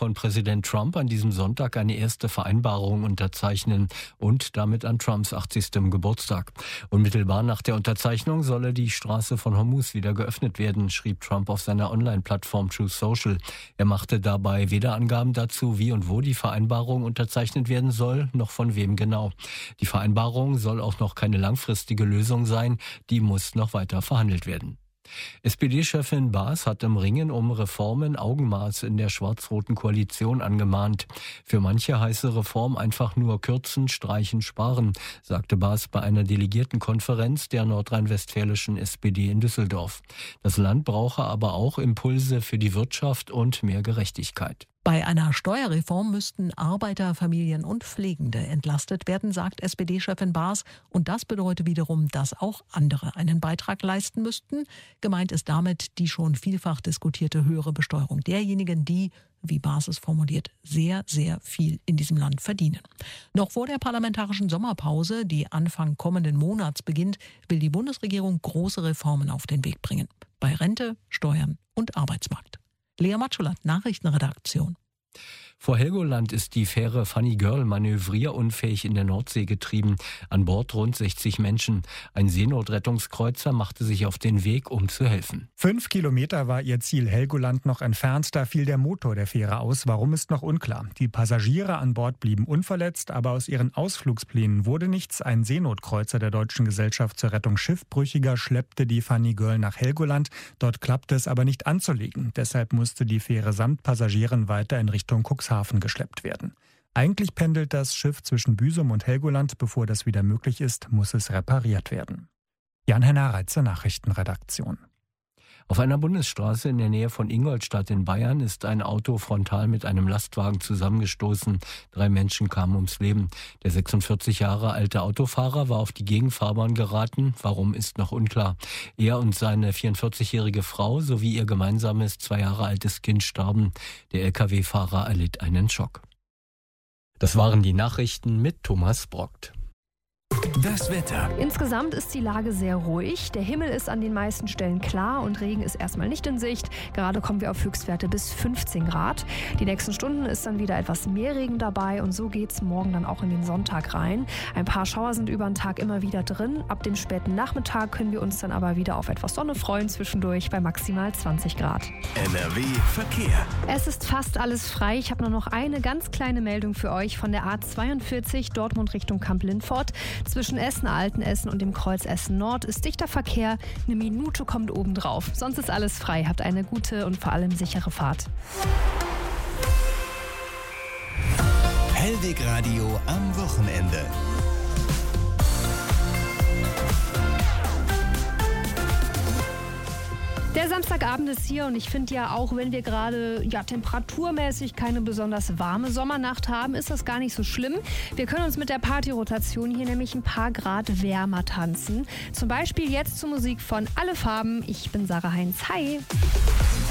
von Präsident Trump an diesem Sonntag eine erste Vereinbarung unterzeichnen und damit an Trumps 80. Geburtstag. Unmittelbar nach der Unterzeichnung solle die Straße von Hormuz wieder geöffnet werden, schrieb Trump auf seiner Online-Plattform Truth Social. Er machte dabei weder Angaben dazu, wie und wo die Vereinbarung unterzeichnet werden soll, noch von wem genau. Die Vereinbarung soll auch noch keine langfristige Lösung sein, die muss noch weiter verhandelt werden. SPD-Chefin Baas hat im Ringen um Reformen Augenmaß in der schwarz-roten Koalition angemahnt. Für manche heiße Reform einfach nur kürzen, streichen, sparen, sagte Baas bei einer Delegiertenkonferenz der nordrhein-westfälischen SPD in Düsseldorf. Das Land brauche aber auch Impulse für die Wirtschaft und mehr Gerechtigkeit. Bei einer Steuerreform müssten Arbeiter, Familien und Pflegende entlastet werden, sagt SPD-Chefin Baas. Und das bedeutet wiederum, dass auch andere einen Beitrag leisten müssten. Gemeint ist damit die schon vielfach diskutierte höhere Besteuerung derjenigen, die, wie Baas es formuliert, sehr, sehr viel in diesem Land verdienen. Noch vor der parlamentarischen Sommerpause, die Anfang kommenden Monats beginnt, will die Bundesregierung große Reformen auf den Weg bringen. Bei Rente, Steuern und Arbeitsmarkt. Lea Matschulat, Nachrichtenredaktion. Vor Helgoland ist die Fähre Funny Girl manövrierunfähig in der Nordsee getrieben. An Bord rund 60 Menschen. Ein Seenotrettungskreuzer machte sich auf den Weg, um zu helfen. 5 Kilometer war ihr Ziel Helgoland noch entfernt. Da fiel der Motor der Fähre aus. Warum, ist noch unklar. Die Passagiere an Bord blieben unverletzt, aber aus ihren Ausflugsplänen wurde nichts. Ein Seenotkreuzer der Deutschen Gesellschaft zur Rettung Schiffbrüchiger schleppte die Funny Girl nach Helgoland. Dort klappte es aber nicht anzulegen. Deshalb musste die Fähre samt Passagieren weiter in Richtung Cuxhaven geschleppt werden. Eigentlich pendelt das Schiff zwischen Büsum und Helgoland. Bevor das wieder möglich ist, muss es repariert werden. Jan-Henner Reitze, Nachrichtenredaktion. Auf einer Bundesstraße in der Nähe von Ingolstadt in Bayern ist ein Auto frontal mit einem Lastwagen zusammengestoßen. 3 Menschen kamen ums Leben. Der 46 Jahre alte Autofahrer war auf die Gegenfahrbahn geraten. Warum, ist noch unklar. Er und seine 44-jährige Frau sowie ihr gemeinsames 2 Jahre altes Kind starben. Der Lkw-Fahrer erlitt einen Schock. Das waren die Nachrichten mit Thomas Brockt. Das Wetter. Insgesamt ist die Lage sehr ruhig. Der Himmel ist an den meisten Stellen klar und Regen ist erstmal nicht in Sicht. Gerade kommen wir auf Höchstwerte bis 15 Grad. Die nächsten Stunden ist dann wieder etwas mehr Regen dabei und so geht es morgen dann auch in den Sonntag rein. Ein paar Schauer sind über den Tag immer wieder drin. Ab dem späten Nachmittag können wir uns dann aber wieder auf etwas Sonne freuen zwischendurch bei maximal 20 Grad. NRW Verkehr. Es ist fast alles frei. Ich habe nur noch eine ganz kleine Meldung für euch von der A42 Dortmund Richtung Kamp-Lindfort. Zwischen Essen-Altenessen und dem Kreuz Essen-Nord ist dichter Verkehr. 1 Minute kommt obendrauf. Sonst ist alles frei. Habt eine gute und vor allem sichere Fahrt. Hellweg Radio am Wochenende. Der Samstagabend ist hier und ich finde ja, auch wenn wir gerade temperaturmäßig keine besonders warme Sommernacht haben, ist das gar nicht so schlimm. Wir können uns mit der Partyrotation hier nämlich ein paar Grad wärmer tanzen. Zum Beispiel jetzt zur Musik von Alle Farben. Ich bin Sarah Heinz. Hi!